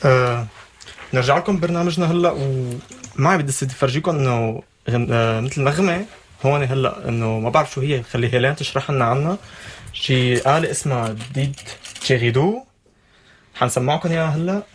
آه نرجع لكم برنامجنا هلا، ومعي بدي افرجيكم انه مثل نغمه هون هلا، انه ما بعرف شو هي، خلي هيلين تشرح لنا عنها. شي آلة اسمها ديد تشيغيدو، حنسمعكم اياها هلا.